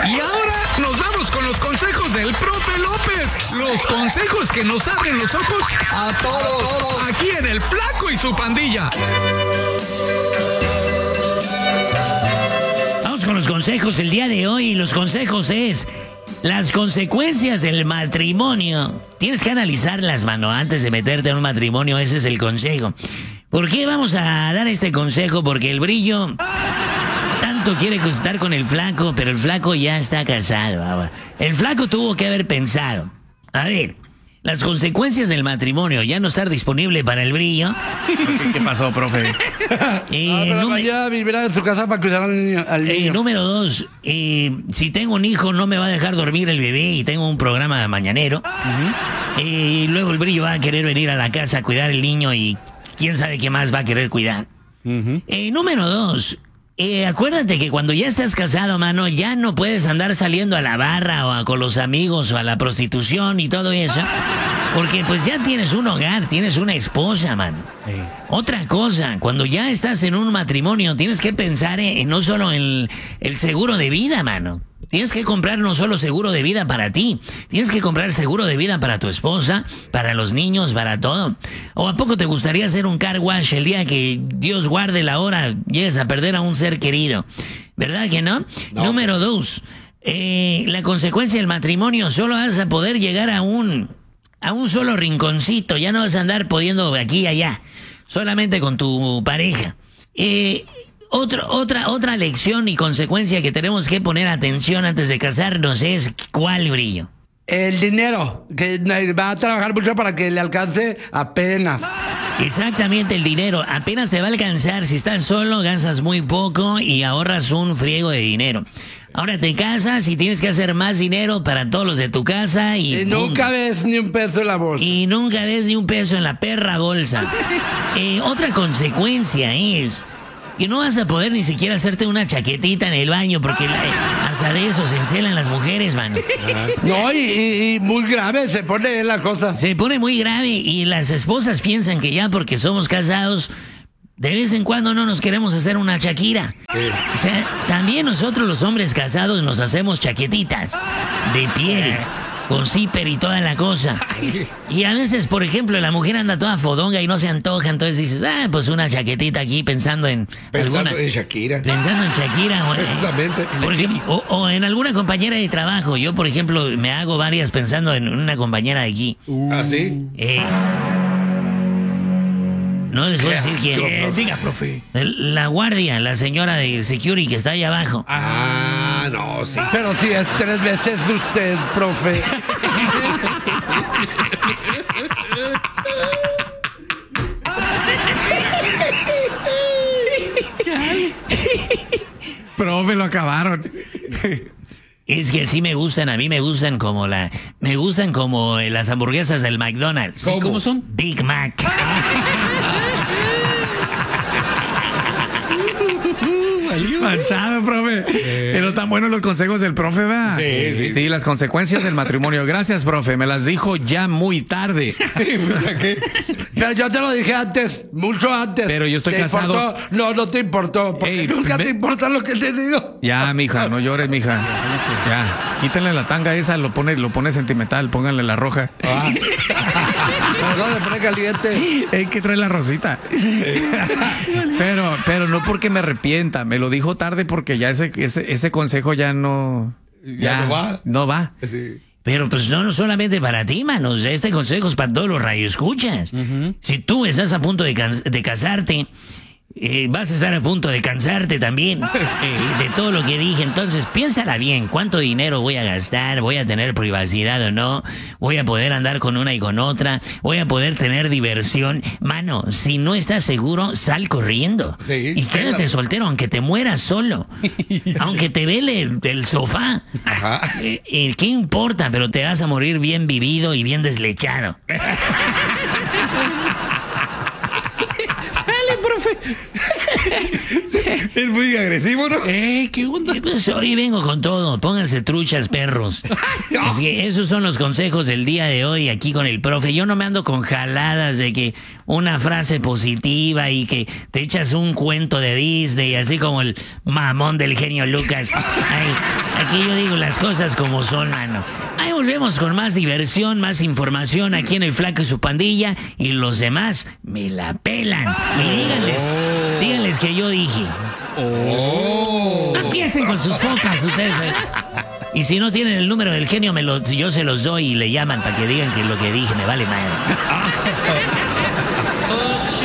Y ahora nos vamos con los consejos del profe López. Los consejos que nos abren los ojos a todos. Aquí en El Flaco y su Pandilla. Vamos con los consejos el día de hoy. Los consejos es las consecuencias del matrimonio. Tienes que analizarlas, mano, antes de meterte en un matrimonio. Ese es el consejo. ¿Por qué vamos a dar este consejo? Porque el Brillo tanto quiere estar con el Flaco, pero el Flaco ya está casado ahora. El Flaco tuvo que haber pensado, a ver, las consecuencias del matrimonio, ya no estar disponible para el Brillo. ¿Qué pasó, profe? Ya vivirá en su casa para cuidar al niño. Número 2, si tengo un hijo no me va a dejar dormir el bebé y tengo un programa mañanero. Y luego el Brillo va a querer venir a la casa a cuidar el niño y quién sabe qué más va a querer cuidar. Número 2, acuérdate que cuando ya estás casado, mano, ya no puedes andar saliendo a la barra o con los amigos o a la prostitución y todo eso. Porque pues ya tienes un hogar, tienes una esposa, mano. Otra cosa, cuando ya estás en un matrimonio, tienes que pensar no solo en el seguro de vida, mano. Tienes que comprar no solo seguro de vida para ti, tienes que comprar seguro de vida para tu esposa, para los niños, para todo. ¿O a poco te gustaría hacer un car wash el día que Dios guarde la hora llegues a perder a un ser querido? ¿Verdad que no? Número 2, la consecuencia del matrimonio, solo vas a poder llegar a un solo rinconcito, ya no vas a andar pudiendo aquí y allá, solamente con tu pareja. Otra lección y consecuencia que tenemos que poner atención antes de casarnos es ¿cuál, Brillo? El dinero, que va a trabajar mucho para que le alcance apenas. Exactamente, el dinero. Apenas te va a alcanzar. Si estás solo, gastas muy poco y ahorras un friego de dinero. Ahora te casas y tienes que hacer más dinero para todos los de tu casa y nunca ves ni un peso en la bolsa. Y nunca ves ni un peso en la perra bolsa. Otra consecuencia es que no vas a poder ni siquiera hacerte una chaquetita en el baño porque hasta de eso se encelan las mujeres, mano. No, y muy grave se pone la cosa. Se pone muy grave y las esposas piensan que ya porque somos casados, de vez en cuando no nos queremos hacer una Shakira. O sea, también nosotros los hombres casados nos hacemos chaquetitas de piel, con zipper y toda la cosa. Y a veces, por ejemplo, la mujer anda toda fodonga y no se antoja, entonces dices, pues una chaquetita aquí pensando en Shakira. Pensando en Shakira. Precisamente. Por ejemplo, o en alguna compañera de trabajo. Yo, por ejemplo, me hago varias pensando en una compañera de aquí. ¿Ah, sí? No les voy a decir quién. Diga, profe. La guardia, la señora de security que está ahí abajo. No, sí. Pero si es 3 veces usted, profe. Profe, lo acabaron. Es que sí me gustan, a mí me gustan como las hamburguesas del McDonald's. ¿Cómo son? Big Mac. Manchado, profe. Pero tan buenos los consejos del profe, ¿verdad? Sí, las consecuencias del matrimonio. Gracias, profe. Me las dijo ya muy tarde. Sí, pues ¿a qué? Pero yo te lo dije antes, mucho antes. Pero yo estoy casado. Importó? No te importó. Porque nunca te importa lo que te digo. Ya, mija, no llores, mija. Ya, quítenle la tanga esa, lo pone sentimental, pónganle la roja. No le pone caliente. Que trae la rosita. Pero no porque me arrepienta, me lo dijo tarde porque ya ese consejo ya no va. No va. Sí. Pero pues no solamente para ti, manos. Este consejo es para todos los radioescuchas. Si tú estás a punto de casarte, vas a estar a punto de cansarte también de todo lo que dije. Entonces piénsala bien, ¿cuánto dinero voy a gastar? ¿Voy a tener privacidad o no? ¿Voy a poder andar con una y con otra? ¿Voy a poder tener diversión? Mano, si no estás seguro, sal corriendo. Sí, y quédate soltero, aunque te mueras solo. Aunque te vele del sofá. Ajá. ¿Qué importa? Pero te vas a morir bien vivido y bien deslechado. Dale, profe. Es muy agresivo, ¿no? ¿Qué onda? Pues hoy vengo con todo, pónganse truchas, perros. Así que esos son los consejos del día de hoy aquí con el profe. Yo no me ando con jaladas de que una frase positiva y que te echas un cuento de Disney, así como el mamón del genio Lucas. Ay, aquí yo digo las cosas como son, mano. Ahí volvemos con más diversión, más información aquí en el Flaco y su pandilla, y los demás me la pelan. Y díganles que yo dije. No empiecen con sus focas ustedes. Y si no tienen el número del genio, yo se los doy y le llaman para que digan que lo que dije me vale madre.